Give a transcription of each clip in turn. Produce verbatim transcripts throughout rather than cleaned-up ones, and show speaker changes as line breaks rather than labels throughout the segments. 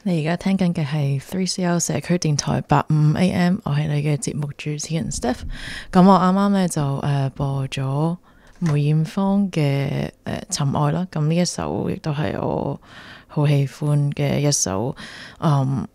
你而家聽緊嘅係 three C R 社區電台八五 A M， 我係你嘅節目主持人 Steph。咁我啱啱咧就誒、呃、播咗梅艷芳嘅誒尋愛啦。咁呢一首亦都係我好喜歡嘅一首嗯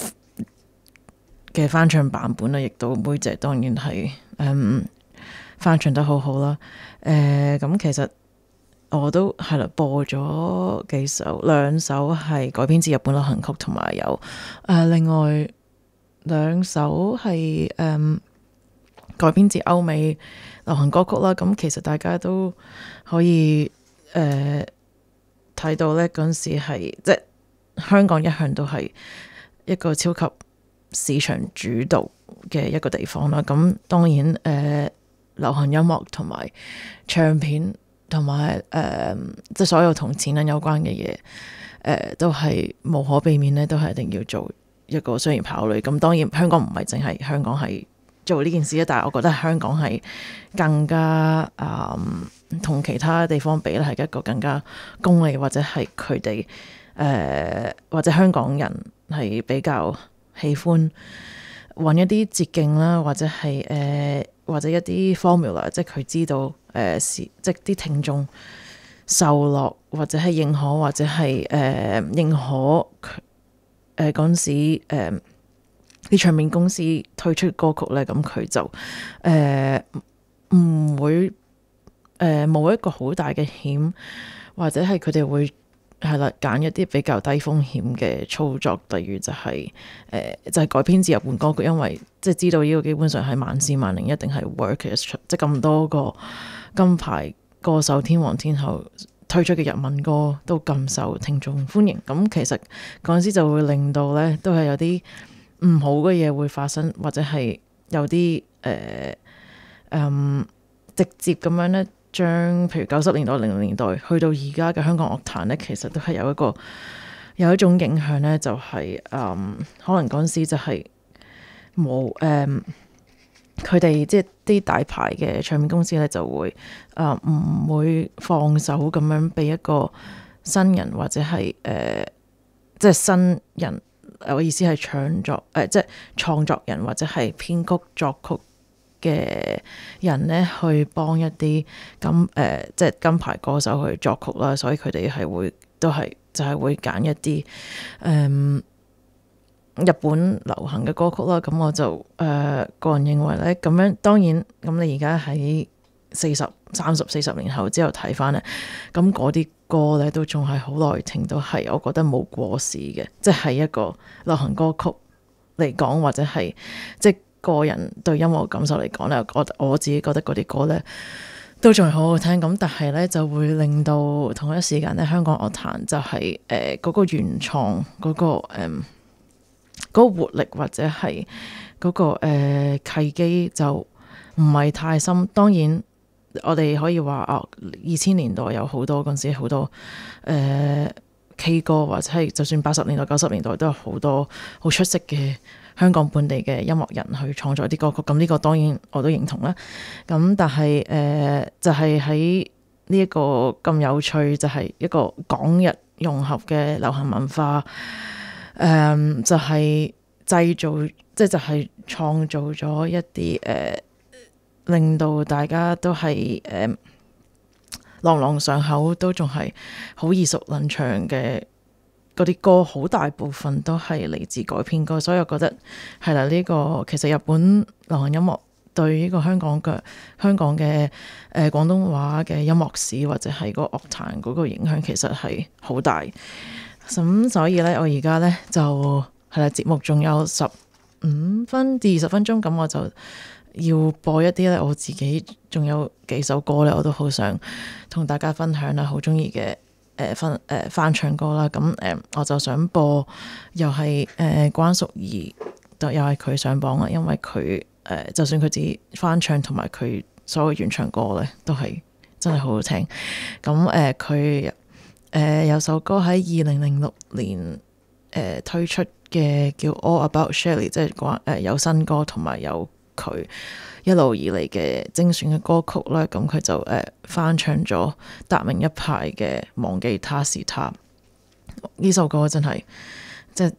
嘅翻唱版本啦，亦都妹姐當然係嗯翻唱得好好啦。誒、呃、咁其實我都係啦，播咗幾首，兩首係改編自日本流行曲，同埋有誒、呃、另外兩首係誒、嗯、改編自歐美流行歌曲啦。咁其實大家都可以誒睇、呃、到咧，嗰陣時係即係香港一向都係一個超級市場主導嘅一個地方啦。咁當然誒、呃、流行音樂同埋唱片，同埋誒，即係所有同錢銀有關嘅嘢，誒、呃、都係無可避免咧，都係一定要做一個商業考慮。咁當然香港唔係淨係香港係做呢件事，但係我覺得香港係更加誒同、呃、其他地方比咧，係一個更加功利，或者係佢哋誒或者香港人係比較喜歡揾一啲捷徑啦，或者係誒、呃、或者一啲 formula， 即係佢知道。誒、呃，即係啲聽眾受落，或者係認可，或者係誒、呃、認可誒嗰陣時誒啲、呃、唱片公司推出歌曲咧，咁佢就誒唔、呃、會誒冇、呃、一個好大嘅險，或者係佢哋會係啦揀一啲比較低風險嘅操作，例如就係、是、誒、呃、就係、是、改編自日本歌曲，因為即係知道呢個基本上係萬試萬靈，一定係 work 嘅，即係咁多個金牌歌手天王天后推出嘅日文歌都咁受聽眾歡迎，咁其實嗰陣時就會令到咧都係有啲唔好嘅嘢會發生，或者係有啲誒、呃、嗯直接咁樣咧，將譬如九十年代、零零年代去到而家嘅香港樂壇咧，其實都係有一個有一種影響咧，就係、是、嗯可能嗰陣時就係冇誒佢哋即係啲大牌嘅唱片公司咧，就會誒唔、呃、會放手咁樣俾一個新人，或者係誒、呃、即係新人。我意思係創作誒、呃，即係創作人或者係編曲作曲嘅人咧，去幫一啲金誒、呃、即係金牌歌手去作曲啦。所以佢哋係會都係就係、是、會揀一啲誒。呃日本流行嘅歌曲啦，咁我就誒、呃、個人認為咧，咁樣當然咁你而家喺四十三十四十年後之後睇翻咧，咁嗰啲歌咧都仲係好耐聽，都係我覺得冇過時嘅，即係一個流行歌曲嚟講，或者係即係個人對音樂感受嚟講咧，我我自己覺得嗰啲歌咧都仲係好好聽。咁但係咧就會令到同一時間咧，香港樂壇就係誒嗰個原創嗰、嗰個誒。呃嗰個活力或者係嗰、那個誒、呃、契機就唔係太深。當然我哋可以話哦，二千年代有好多嗰陣時好多誒、呃、K 歌，或者係就算八十年代九十年代都有好多好出色嘅香港本地嘅音樂人去創作啲歌曲。咁呢個當然我都認同啦。咁但係誒、呃、就係喺呢一個咁有趣，就係、是、一個港日融合嘅流行文化。誒、um, 就係製造，即係就係、是、創造咗一啲誒、呃，令到大家都係誒、呃、朗朗上口，都仲係好耳熟能詳嘅嗰啲歌，好大部分都係嚟自改編歌，所以我覺得係啦，呢、這個其實日本流行音樂對呢個香港嘅香港嘅誒、呃、廣東話嘅音樂史或者係個樂壇嗰個影響，其實係好大。咁所以咧，我而家咧就係啦，節目仲有十五分至二十分鐘，咁我就要播一啲咧，我自己仲有幾首歌咧，我都好想同大家分享啦，好中意嘅誒翻誒翻唱歌啦。咁誒、呃，我就想播又係誒、呃、關淑怡，又係佢上榜啦，因為佢誒、呃、就算佢自己翻唱同埋佢所有原唱歌咧，都係真係好好聽。咁誒佢。呃誒、呃、有首歌喺二零零六年誒、呃、推出嘅叫 All About Shirley， 即係講誒有新歌同埋有佢一路以嚟嘅精選嘅歌曲啦。咁佢就誒、呃、翻唱咗達明一派嘅忘記他是他。呢首歌真係即係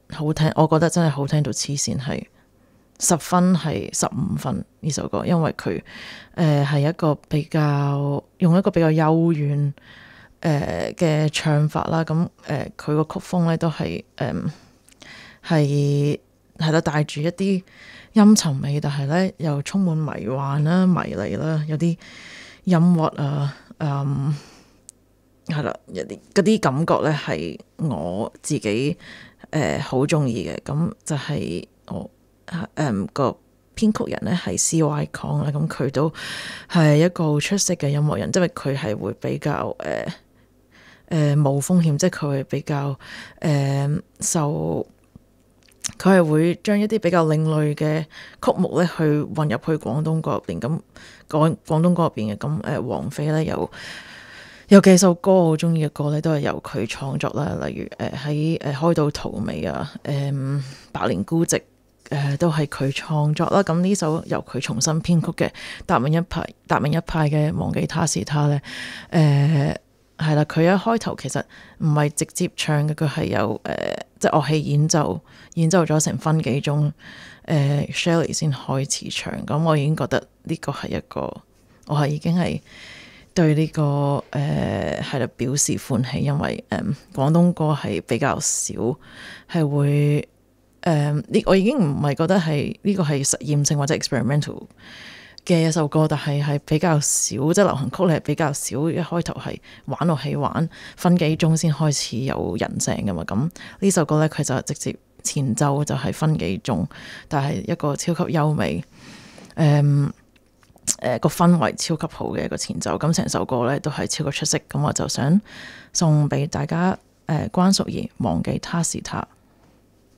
好聽，我覺得真係好聽到黐線，係十分係十五分呢首歌，因為佢誒係一個比較用一個比較幽怨誒嘅唱法啦，咁誒佢個曲風咧都係誒係係啦，帶住一啲陰沉味，但係咧又充滿迷幻啦、迷離啦，有啲音樂啊，嗯係啦，有啲嗰啲感覺咧係我自己誒好中意嘅，咁就係我誒、嗯、個編曲人咧係 C Y Kong 啦，咁佢都係一個好出色嘅音樂人，因為佢係會比較誒誒冇風險，即係佢會比較誒、呃、受。佢係會將一啲比較另類嘅曲目咧，去混入去廣東歌入邊。咁廣廣東歌入邊嘅咁誒，王菲咧有有幾首歌我好中意嘅歌咧，都係由佢創作啦。例如誒喺誒開到荼蘼啊，誒、呃、百年孤寂誒、呃、都係佢創作啦。咁呢首由佢重新編曲嘅《達明一派》《達明一派》嘅忘記他是他咧，誒係啦。佢一開頭其實唔係直接唱嘅，佢係有誒。呃即係樂器演奏，演奏咗成分幾鐘，誒、呃、Shelley 先開始唱，咁我已經覺得呢個係一個，我係已經係對呢、這個誒係啦表示歡喜，因為誒、呃、廣東歌係比較少係會誒呢、呃，我已經唔係覺得係呢、這個係實驗性或者 experimental 嘅一首歌，但係係比較少，即係流行曲你係比較少，一開頭係玩樂器玩分幾鐘先開始有人聲噶嘛，咁呢首歌咧佢就直接前奏就係分幾鐘，但係一個超級優美，誒誒個氛圍超級好嘅一個前奏，咁成首歌咧都係超級出色，咁我就想送俾大家誒、呃、關淑怡忘記他是他。